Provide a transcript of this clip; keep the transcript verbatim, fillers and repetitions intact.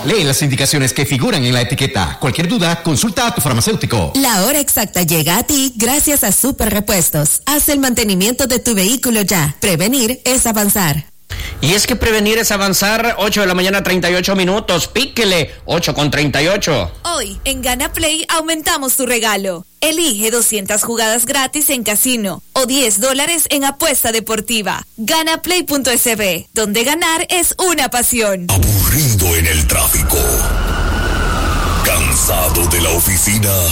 Lee las indicaciones que figuran en la etiqueta. Cualquier duda, consulta a tu farmacéutico. La hora exacta llega a ti gracias a Super Repuestos. Haz el mantenimiento de tu vehículo ya. Prevenir es avanzar. Y es que prevenir es avanzar. Ocho de la mañana, treinta y ocho minutos. Píquele, ocho con treinta y ocho. Hoy, en Gana Play, aumentamos tu regalo. Elige doscientas jugadas gratis en casino o diez dólares en apuesta deportiva. Ganaplay punto es be, donde ganar es una pasión. Aburrido en el tráfico. Cansado de la oficina.